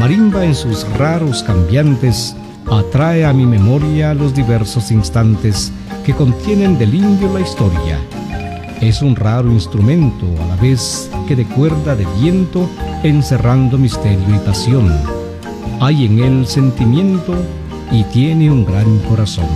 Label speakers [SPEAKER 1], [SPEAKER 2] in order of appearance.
[SPEAKER 1] marimba en sus raros cambiantes atrae a mi memoria los diversos instantes que contienen del indio la historia. Es un raro instrumento a la vez que de cuerda de viento, encerrando misterio y pasión. Hay en él sentimiento y tiene un gran corazón.